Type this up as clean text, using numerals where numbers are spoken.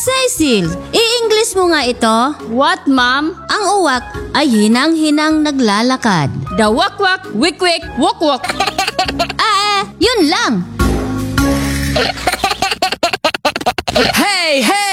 Cecil, i-English mo nga ito. What, ma'am? Ang uwak ay hinang-hinang naglalakad. The wak-wak, wik-wik, wok-wok. Yun lang. Hey!